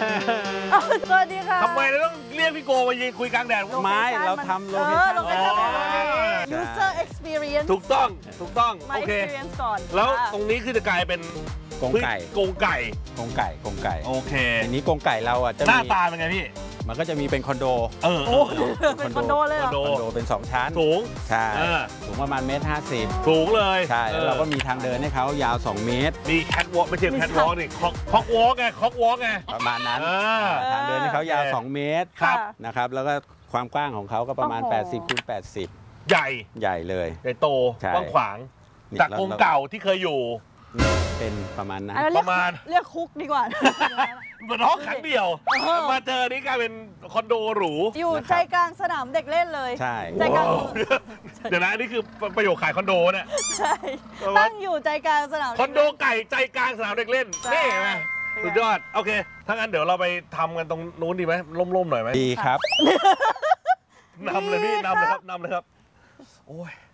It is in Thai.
สวัสดีค่ะทำไมเราต้องเรียกพี่โกมายืนคุยกลางแดดไม้เราทำโลเคชั่น user experience ถูกต้องมาโอเค experience ก่อนแล้วตรงนี้คือจะกลายเป็นกรงไก่กรงไก่โอเคทีนี้กรงไก่เราอ่ะจะหน้ามีตาเป็นไงพี่มันก็จะมีเป็นคอนโดโอ้เป็นคอนโดเลยเหรอคอนโดคอนโดเป็น2ชั้นสูงใช่เออสูงประมาณ1.50 สูงเลยใช่แล้วเราก็มีทางเดินให้เขายาว2 เมตรมีแคทวอล์กไม่ใช่แคทวอล์กนี่คอกวอล์กไงคอกวอล์กไงประมาณนั้นอ่าทางเดินให้เขายาวโอเค 2 เมตรครับนะครับแล้วก็ความกว้างของเขาก็ประมาณโอ้โห 80 คูณ 80 ใหญ่ใหญ่เลยใหญ่โตใช่กว้างขวางเนี่ยจากกรงเก่าที่เคยอยู่เป็นประมาณนั้นอันนั้นประมาณเรียกคุกดีกว่าเหมือนห้องขังเดี่ยว มาเจอนี่กลายเป็นคอนโดหรูอยู่ใจกลางสนามเด็กเล่นเลยใช่ใจกลางว้าวเดี๋ยวนะนี่คือประโยคขายคอนโดเนี่ยใช่ตั้งอยู่ใจกลางสนามคอนโดไก่ใจกลางสนามเด็กเล่นใช่นี่ไงสุดยอด โอเค ถ้างั้นเดี๋ยวเราไปทำกันตรงนู้นดีไหมร่มๆหน่อยไหมดีครับนำเลยพี่นำเลยครับโอ้ย